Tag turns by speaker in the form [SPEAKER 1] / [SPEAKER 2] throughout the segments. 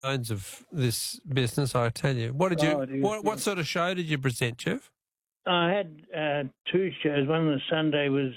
[SPEAKER 1] bones of this business, I tell you. What did you? What sort of show did you present, Jeff?
[SPEAKER 2] I had two shows. One on the Sunday was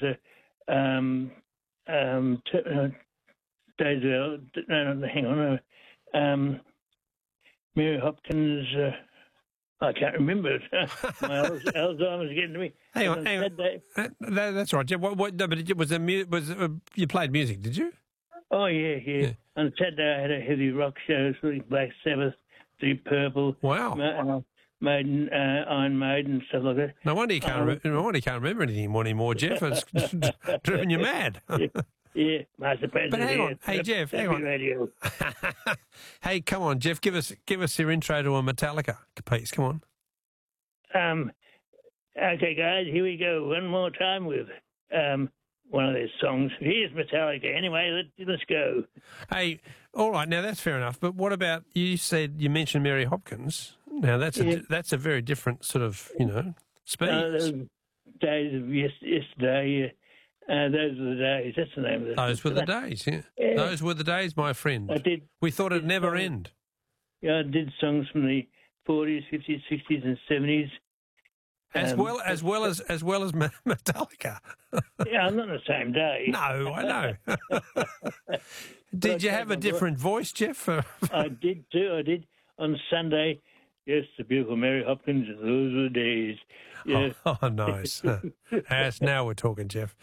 [SPEAKER 2] Mary Hopkins. I can't remember it. My Alzheimer's getting to me.
[SPEAKER 1] Hang on. That's right, Jeff. You played music, did you?
[SPEAKER 2] Oh yeah. On Saturday I had a heavy rock show, like Black Sabbath, Deep Purple.
[SPEAKER 1] Wow.
[SPEAKER 2] Maiden, Iron Maiden, stuff like that.
[SPEAKER 1] No wonder you can't remember anything anymore, Jeff. It's driven you mad.
[SPEAKER 2] Yeah, Master Pants.
[SPEAKER 1] But hang on, hey Jeff, hang on.
[SPEAKER 2] Radio.
[SPEAKER 1] Hey, come on, Jeff, give us your intro to a Metallica piece. Come on.
[SPEAKER 2] Okay, guys, here we go. One more time with one of their songs. Here's Metallica. Anyway, let's go.
[SPEAKER 1] Hey, all right, now that's fair enough. But what about you mentioned Mary Hopkins? Now that's a very different sort of speed.
[SPEAKER 2] Those days of yesterday. Those were the days. That's the name of it.
[SPEAKER 1] Those were the days. Yeah. Those were the days, my friend. We thought it'd never end.
[SPEAKER 2] Yeah, I did songs from the 40s, 50s, 60s, and 70s.
[SPEAKER 1] As well as Metallica.
[SPEAKER 2] Yeah, not on the same day.
[SPEAKER 1] No, I know. Did you have a different voice, Jeff?
[SPEAKER 2] I did too. I did on Sunday. Yes, the beautiful Mary Hopkins. Those were the days. Yeah.
[SPEAKER 1] Oh, nice. As now we're talking, Jeff.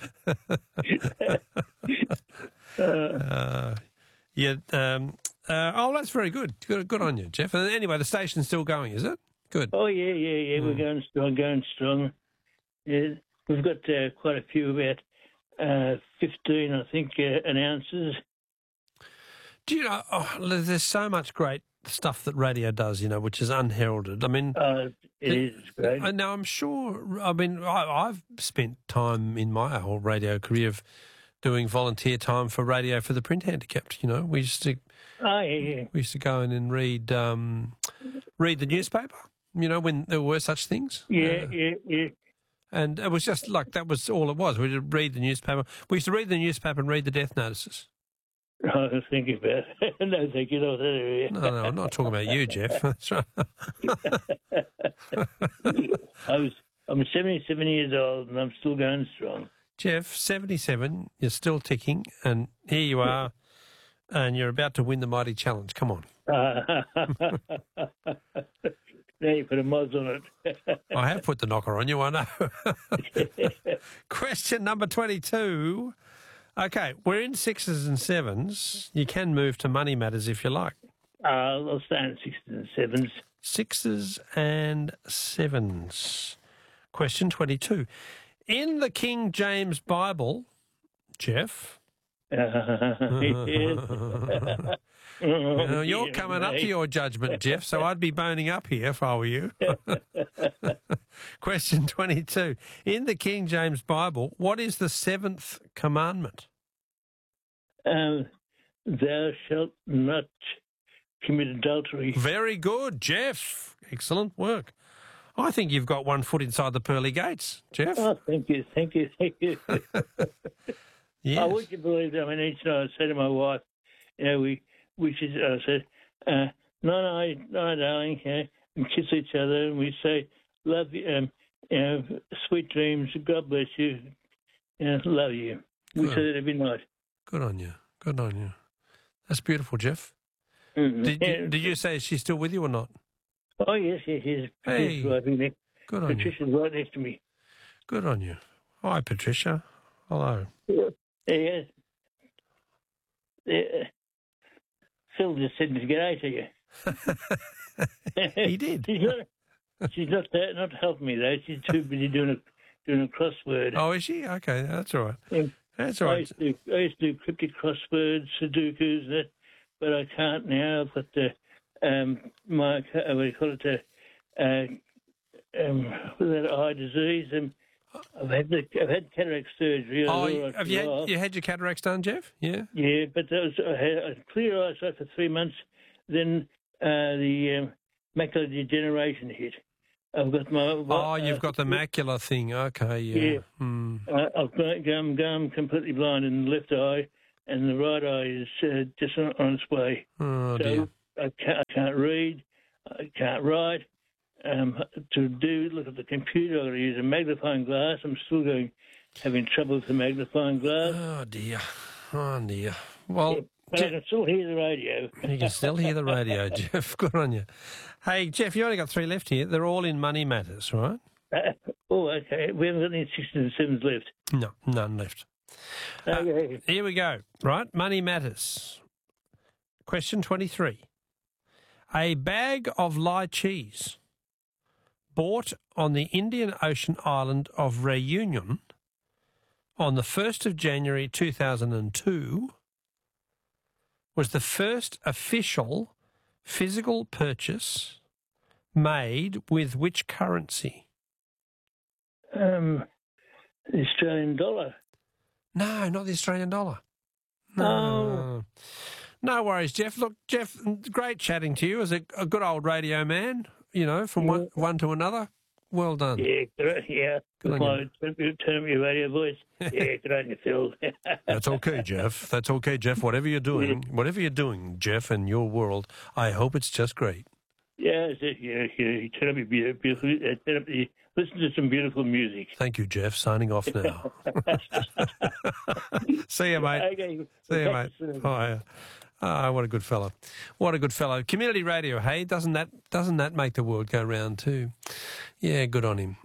[SPEAKER 1] That's very good. Good on you, Jeff. And anyway, the station's still going, is it? Good.
[SPEAKER 2] Oh yeah. We're going strong. Yeah, we've got quite a few, about 15, I think, announcers.
[SPEAKER 1] Do you know? There's so much great stuff that radio does, which is unheralded. I mean,
[SPEAKER 2] it is great.
[SPEAKER 1] Now, I'm sure. I mean, I've spent time in my whole radio career of doing volunteer time for radio for the print handicapped. We used to. We used to go in and read the newspaper. When there were such things.
[SPEAKER 2] Yeah.
[SPEAKER 1] And it was just like that was all it was. We would read the newspaper. We used to read the newspaper and read the death notices.
[SPEAKER 2] I was thinking about it. No, thank you.
[SPEAKER 1] No, I'm not talking about you, Jeff. That's right.
[SPEAKER 2] I'm 77 years old and I'm still going strong.
[SPEAKER 1] Jeff, 77, you're still ticking, and here you are, and you're about to win the Mighty Challenge. Come on.
[SPEAKER 2] Now you put a moz on it.
[SPEAKER 1] I have put the knocker on you, I know. Question number 22. Okay, we're in sixes and sevens. You can move to money matters if you like.
[SPEAKER 2] I'll stay in sixes and sevens.
[SPEAKER 1] Sixes and sevens. Question 22. In the King James Bible, Jeff... You're coming up to your judgment, Jeff, so I'd be boning up here if I were you. Question 22. In the King James Bible, what is the seventh commandment?
[SPEAKER 2] Thou shalt not commit adultery.
[SPEAKER 1] Very good, Jeff. Excellent work. I think you've got one foot inside the pearly gates, Jeff.
[SPEAKER 2] Oh, thank you.
[SPEAKER 1] Yes.
[SPEAKER 2] I would you believe that? I mean, each night I say to my wife, I said, no, darling, and kiss each other, and we say, love you, sweet dreams, God bless you, love you. We say that every night.
[SPEAKER 1] Good on you. That's beautiful, Jeff.
[SPEAKER 2] Mm-hmm.
[SPEAKER 1] Did you say she's still with you or not?
[SPEAKER 2] Oh, yes, she's
[SPEAKER 1] Hey,
[SPEAKER 2] right next.
[SPEAKER 1] good on
[SPEAKER 2] Patricia's right next to me.
[SPEAKER 1] Good on you. Hi, Patricia. Hello.
[SPEAKER 2] Yes. Phil just said to get out of you.
[SPEAKER 1] He did.
[SPEAKER 2] She's not helping me though. She's too busy doing a crossword.
[SPEAKER 1] Oh, is she? Okay, that's all right.
[SPEAKER 2] Yeah.
[SPEAKER 1] That's all right.
[SPEAKER 2] I used to do cryptic crosswords, Sudokus, and that, but I can't now. I've got my eye disease, and I've had cataract surgery.
[SPEAKER 1] Have you had your cataracts done, Jeff? Yeah.
[SPEAKER 2] Yeah, but I had a clear eyesight for 3 months. Then the macular degeneration hit. I've got my.
[SPEAKER 1] You've got the macular thing. Okay, yeah.
[SPEAKER 2] I've gone completely blind in the left eye, and the right eye is just on its way.
[SPEAKER 1] Oh, dear.
[SPEAKER 2] I can't read. I can't write. Look at the computer, I've got to use a magnifying glass. I'm still having trouble with the magnifying glass.
[SPEAKER 1] Oh, dear. Oh, dear. Well,
[SPEAKER 2] yeah, but I can still hear the radio.
[SPEAKER 1] You can still hear the radio, Jeff. Good on you. Hey, Jeff, you only got 3 left here. They're all in Money Matters, right?
[SPEAKER 2] Okay. We haven't got any 6s and 7s left.
[SPEAKER 1] No, none left.
[SPEAKER 2] Okay.
[SPEAKER 1] Here we go. Right, Money Matters. Question 23. A bag of lychees bought on the Indian Ocean island of Réunion on the 1st of January 2002 was the first official physical purchase made with which currency?
[SPEAKER 2] The Australian dollar.
[SPEAKER 1] No, not the Australian dollar. No. No worries, Jeff. Look, Jeff, great chatting to you as a good old radio man, you know, from one to another. Well done.
[SPEAKER 2] Yeah. Turn up your radio voice. Yeah, good on you, Phil.
[SPEAKER 1] That's okay, Jeff. That's okay, Jeff. Whatever you're doing, Jeff, in your world, I hope it's just great.
[SPEAKER 2] Yeah, turn up your beautiful. Listen to some beautiful music.
[SPEAKER 1] Thank you, Jeff. Signing off now. See you, mate.
[SPEAKER 2] Okay.
[SPEAKER 1] See you, mate. Bye. Oh, what a good fellow. What a good fellow. Community radio, hey? Doesn't that make the world go round too? Yeah, good on him.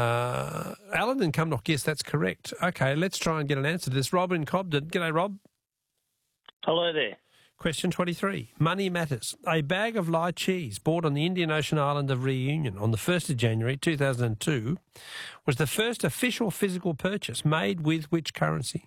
[SPEAKER 1] Alan in Cumnock, yes, that's correct. Okay, let's try and get an answer to this. Rob in Cobden. G'day, Rob.
[SPEAKER 2] Hello there.
[SPEAKER 1] Question 23. Money Matters. A bag of lychees bought on the Indian Ocean island of Réunion on the 1st of January 2002 was the first official physical purchase made with which currency?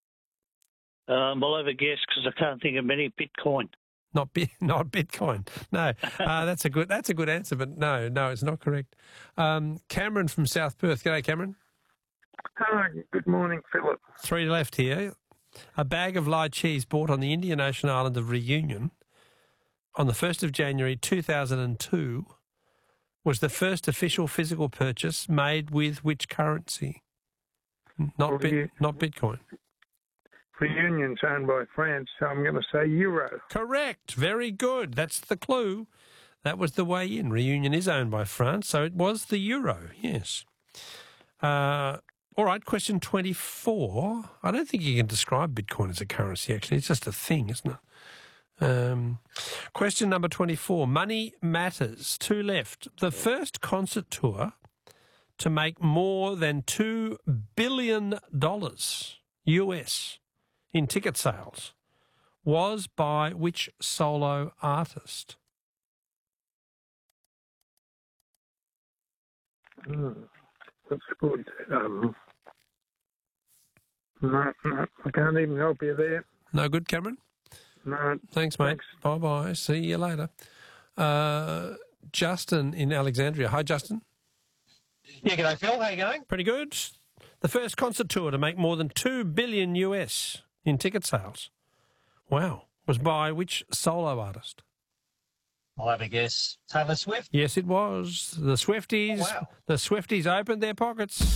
[SPEAKER 2] I'll have a guess because I can't think of any. Bitcoin.
[SPEAKER 1] Not Bitcoin. No, that's a good answer, but no, it's not correct. Cameron from South Perth. G'day, Cameron.
[SPEAKER 3] Hi, good morning, Philip.
[SPEAKER 1] 3 left here. A bag of lychees bought on the Indian Ocean island of Réunion on the 1st of January 2002 was the first official physical purchase made with which currency? Not Bitcoin.
[SPEAKER 3] Réunion's owned by France, so I'm going to say euro.
[SPEAKER 1] Correct. Very good. That's the clue. That was the way in. Réunion is owned by France, so it was the euro, yes. All right, question 24. I don't think you can describe Bitcoin as a currency, actually. It's just a thing, isn't it? Question number 24. Money Matters. 2 left. The first concert tour to make more than $2 billion US in ticket sales was by which solo artist?
[SPEAKER 3] That's good. No, I can't even help you there.
[SPEAKER 1] No good, Cameron?
[SPEAKER 3] No.
[SPEAKER 1] Thanks, mate. Bye-bye. See you later. Justin in Alexandria. Hi, Justin.
[SPEAKER 4] Yeah, g'day, Phil. How you going?
[SPEAKER 1] Pretty good. The first concert tour to make more than $2 billion US in ticket sales. Wow. Was by which solo artist?
[SPEAKER 4] I'll have a guess. Taylor Swift?
[SPEAKER 1] Yes, it was. The Swifties.
[SPEAKER 4] Oh, wow.
[SPEAKER 1] The Swifties opened their pockets.